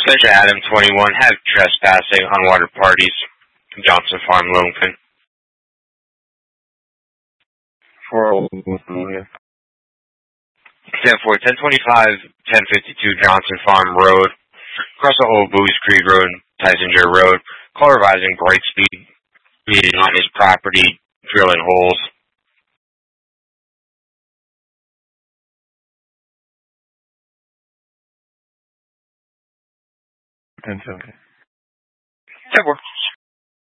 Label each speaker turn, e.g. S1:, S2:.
S1: Fish Adam 21 had trespassing on water parties. Johnson Farm, Wilmington.
S2: 401.
S1: 10-4, 1025, 1052 Johnson Farm Road. Across the old Booze Creek Road, Tysinger Road. Call revising Brightspeed being on his property, drilling holes.
S2: 10-7.
S1: 10-4.